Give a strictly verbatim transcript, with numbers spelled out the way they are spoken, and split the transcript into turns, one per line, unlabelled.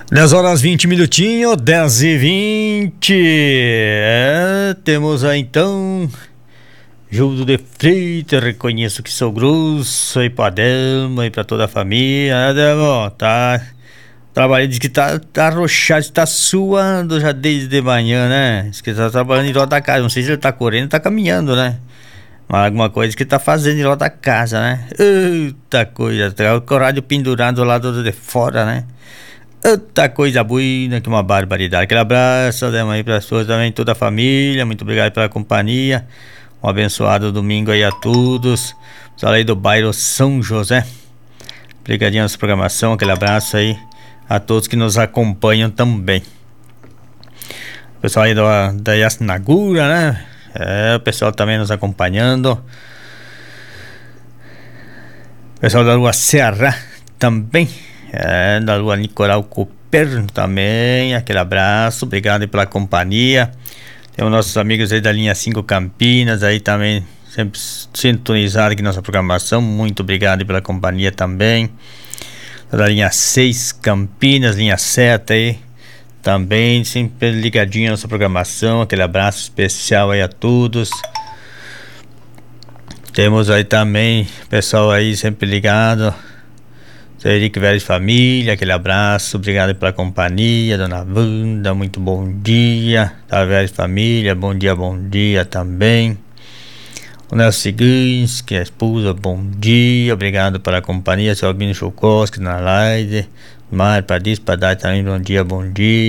dez horas vinte minutinhos, dez e vinte. É, temos aí então Gildo de Freitas, reconheço que sou grosso aí pra Delma e pra toda a família. Delma, tá trabalhando, diz que tá, tá arrochado, tá suando já desde de manhã, né? Diz que tá trabalhando em volta da casa, não sei se ele tá correndo ou tá caminhando, né? Mas alguma coisa que tá fazendo em volta da casa, né? Eita coisa, tá com o rádio pendurado lá do lado de fora, né? Outra coisa boa, que uma barbaridade. Aquele abraço, Delma, aí para as pessoas também, toda a família. Muito obrigado pela companhia. Um abençoado domingo aí a todos. Pessoal aí do bairro São José. Obrigadinho nessa programação. Aquele abraço aí a todos que nos acompanham também. Pessoal aí da, da Yasnagura, né? É, o pessoal também nos acompanhando. Pessoal da Rua Serra também. É, da Rua Nicolau Coperno também, aquele abraço, obrigado aí pela companhia. Temos nossos amigos aí da linha cinco Campinas, aí também, sempre sintonizado aqui nossa programação, muito obrigado aí pela companhia também. Da linha seis Campinas, linha sete aí, também, sempre ligadinho a nossa programação, aquele abraço especial aí a todos. Temos aí também, pessoal aí sempre ligado. Eric Velho Família, aquele abraço, obrigado pela companhia, dona Wanda, muito bom dia, tá Velho Família, bom dia, bom dia também. O Nelson Seguins, que é a esposa, bom dia, obrigado pela companhia, seu Albino Chukowski na live, Mário Padis, para dar também bom dia, bom dia.